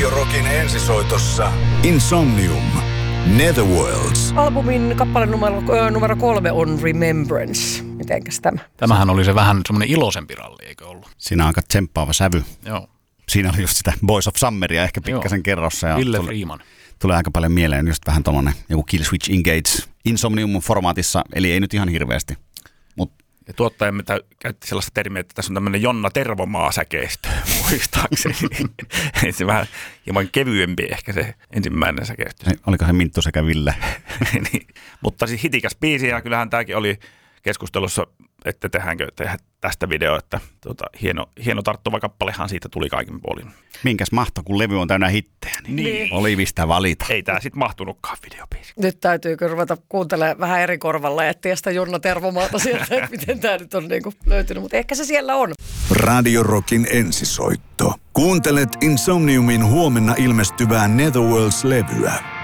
Radio Rockin ensisoitossa Insomnium. Netherworlds. Albumin kappale numero 3 on Remembrance. Mitenkäs tämä? Tämähän oli se vähän semmoinen iloisempi ralli, eikö ollut? Siinä on aika tsemppaava sävy. Joo. Siinä oli just sitä Boys of Summeria ehkä pikkasen kerrossa. Ja Ville Freeman. Tulee aika paljon mieleen just vähän tommonen joku Killswitch Engage Insomnium-formaatissa, eli ei nyt ihan hirveästi. Ja tuottajamme käytti sellaista termiä, että tässä on tämmöinen Jonna Tervomaa-säkeistö, muistaakseni. Se vähän hieman kevyempi ehkä se ensimmäinen säkeistö. Oliko se Minttu sekä Ville? Niin. Mutta siis hitikäs biisi, ja kyllähän tämäkin oli keskustelussa, että tehdäänkö tästä video, että hieno tarttuva kappalehan siitä tuli kaikin puolin. Minkäs mahto, kun levy on täynnä hittejä, niin oli mistä valita. Ei tää sit mahtunutkaan videobiisi. Nyt täytyykö ruveta kuuntelemaan vähän eri korvalla ja etsiä sitä Jonna Tervomaata sieltä, että miten tää nyt on niinku löytynyt, mutta ehkä se siellä on. Radio Rockin ensisoitto. Kuuntelet Insomniumin huomenna ilmestyvää Netherworlds-levyä.